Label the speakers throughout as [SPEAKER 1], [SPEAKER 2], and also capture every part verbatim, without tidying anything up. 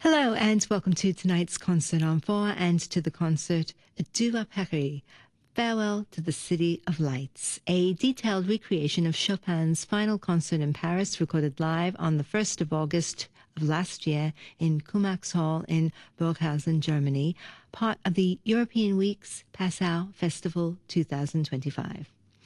[SPEAKER 1] Hello and welcome to tonight's Concert on Four and to the concert Adieu à Paris, Farewell to the City of Lights, a detailed recreation of Chopin's final concert in Paris recorded live on the first of August of last year in Kumax Hall in Burghausen, Germany, part of the European Week's Passau Festival twenty twenty-five.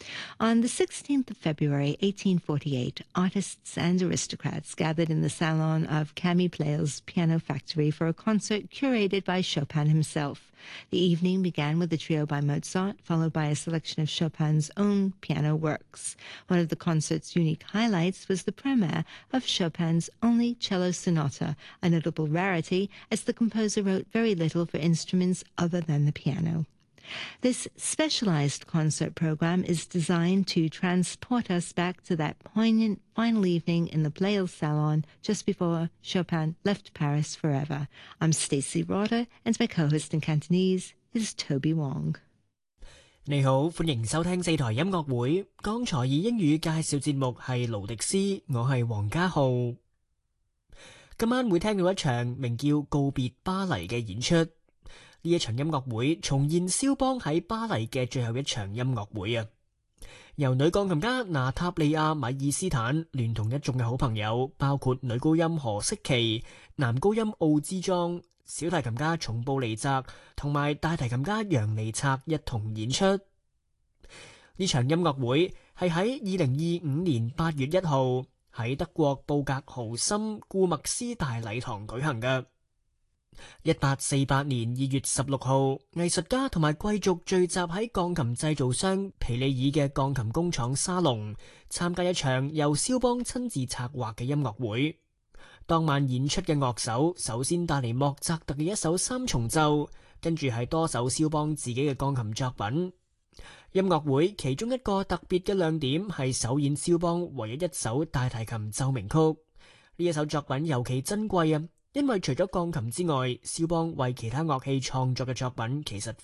[SPEAKER 1] On the sixteenth of February, eighteen forty-eight, artists and aristocrats gathered in the salon of Camille Pleyel's Piano Factory for a concert curated by Chopin himself. The evening began with a trio by Mozart, followed by a selection of Chopin's own piano works. One of the concert's unique highlights was the premiere of Chopin's only cello sonata, a notable rarity as the composer wrote very little for instruments other than the piano. This specialized concert program is designed to transport us back to that poignant final evening in the Pleyel Salon just before Chopin left Paris forever. I'm Stacey Rotter, and my co-host in Cantonese is Toby Wong.
[SPEAKER 2] 你好，歡迎收聽四台音樂會。剛才以英語介紹節目係勞迪斯，我係黃家浩。今晚會聽到一場名叫《告別巴黎》嘅演出。呢一場音樂會重現肖邦喺巴黎嘅最後一場音樂會啊！由女鋼琴家娜塔莉亞·米爾斯坦聯同一眾嘅好朋友，包括女高音何色琪、男高音奧茲莊、小提琴家松布尼澤同埋大提琴家楊尼策一同演出。呢場音樂會係喺二零二五年八月一號喺德國布格豪森顧麥斯大禮堂舉行嘅。一八四八年二月十六號，藝術家同埋貴族聚集喺鋼琴製造商皮利爾嘅鋼琴工廠沙龍，參加一場由肖邦親自策劃嘅音樂會。當晚演出嘅樂手首先帶嚟莫扎特嘅一首三重奏，跟住係多首肖邦自己嘅鋼琴作品。音樂會其中一個特別嘅亮點係首演肖邦唯一一首大提琴奏鳴曲。呢一首作品尤其珍貴啊！因為除咗鋼琴之外，肖邦為其他樂器創作嘅作品其實